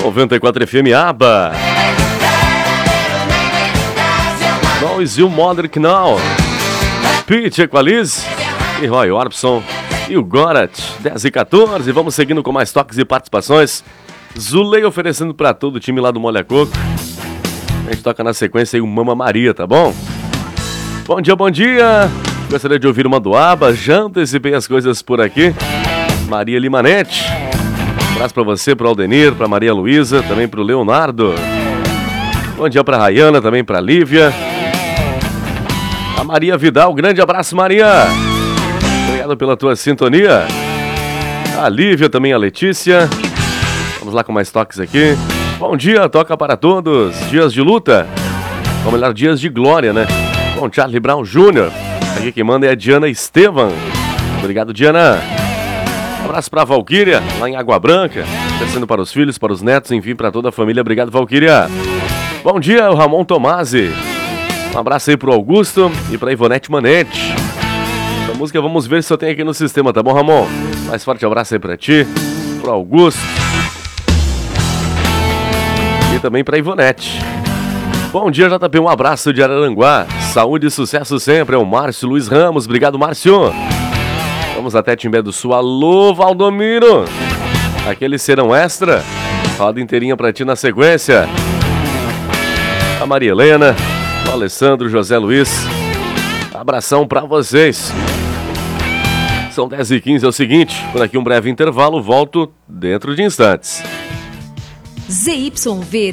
94 FM ABA. Nós e o Modern Knall. Pete Equalize e Roy Orbison e o Gorat, 10 e 14. Vamos seguindo com mais toques e participações. Zulei oferecendo pra todo o time lá do Molha Coco. A gente toca na sequência aí o Mama Maria, tá bom? Bom dia, bom dia. Gostaria de ouvir uma do ABA. Já antecipei as coisas por aqui. Maria Limanete. Um abraço pra você, pro Aldenir, pra Maria Luísa, também pro Leonardo. Bom dia pra Rayana, também pra Lívia. A Maria Vidal, grande abraço, Maria. Obrigado pela tua sintonia. A Lívia, também a Letícia. Vamos lá com mais toques aqui. Bom dia, toca para todos. Dias de luta. Ou melhor, dias de glória, né? Com Charlie Brown Jr. Aqui quem manda é a Diana Estevam. Obrigado, Diana. Um abraço para a Valquíria, lá em Água Branca. Descendo para os filhos, para os netos, enfim, para toda a família. Obrigado, Valquíria. Bom dia, o Ramon Tomasi. Um abraço aí pro Augusto e pra Ivonete Manete. Essa música vamos ver se eu tenho aqui no sistema, tá bom, Ramon? Mais forte abraço aí pra ti, pro Augusto e também pra Ivonete. Bom dia, JP, um abraço de Araranguá. Saúde e sucesso sempre, é o Márcio Luiz Ramos. Obrigado, Márcio. Vamos até Timbé do Sul. Alô, Valdomiro. Aquele serão extra. Roda inteirinha pra ti na sequência. A Maria Helena, o Alessandro, José Luiz. Abração pra vocês. São 10h15, é o seguinte. Por aqui um breve intervalo, volto dentro de instantes. ZYV